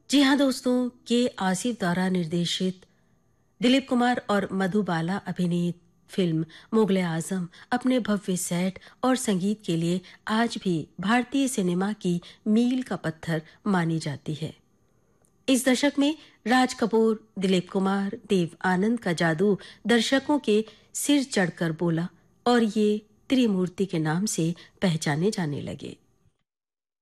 जी हाँ दोस्तों, के आसिफ द्वारा निर्देशित दिलीप कुमार और मधुबाला अभिनीत फिल्म मुगले आजम अपने भव्य सेट और संगीत के लिए आज भी भारतीय सिनेमा की मील का पत्थर मानी जाती है। इस दशक में राज कपूर, दिलीप कुमार, देव आनंद का जादू दर्शकों के सिर चढ़कर बोला और ये त्रिमूर्ति के नाम से पहचाने जाने लगे।